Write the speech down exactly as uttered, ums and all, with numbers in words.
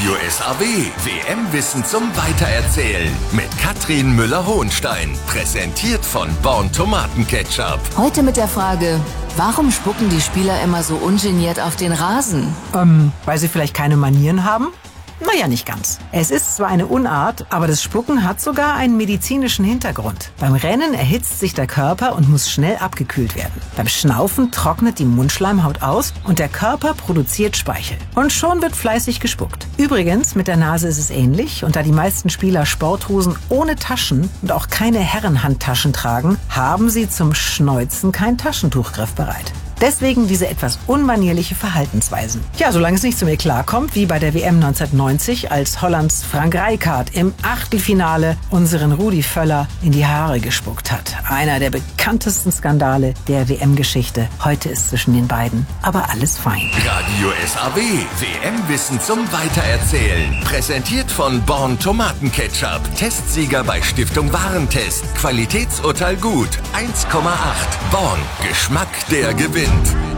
Radio S A W, W M-Wissen zum Weitererzählen mit Katrin Müller-Hohenstein. Präsentiert von Born Tomatenketchup. Heute mit der Frage, warum spucken die Spieler immer so ungeniert auf den Rasen? Ähm, weil sie vielleicht keine Manieren haben? Naja, nicht ganz. Es ist zwar eine Unart, aber das Spucken hat sogar einen medizinischen Hintergrund. Beim Rennen erhitzt sich der Körper und muss schnell abgekühlt werden. Beim Schnaufen trocknet die Mundschleimhaut aus und der Körper produziert Speichel. Und schon wird fleißig gespuckt. Übrigens, mit der Nase ist es ähnlich. Und da die meisten Spieler Sporthosen ohne Taschen und auch keine Herrenhandtaschen tragen, haben sie zum Schneuzen kein Taschentuch griffbereit. Deswegen diese etwas unmanierliche Verhaltensweisen. Ja, solange es nicht zu mir klarkommt, wie bei der W M neunzehnhundertneunzig, als Hollands Frank Rijkaard im Achtelfinale unseren Rudi Völler in die Haare gespuckt hat. Einer der bekanntesten Skandale der W M-Geschichte. Heute ist zwischen den beiden aber alles fein. Radio S A W, W M-Wissen zum Weitererzählen. Präsentiert von Born Tomatenketchup. Testsieger bei Stiftung Warentest. Qualitätsurteil gut. eins Komma acht. Born. Geschmack, der gewinnt.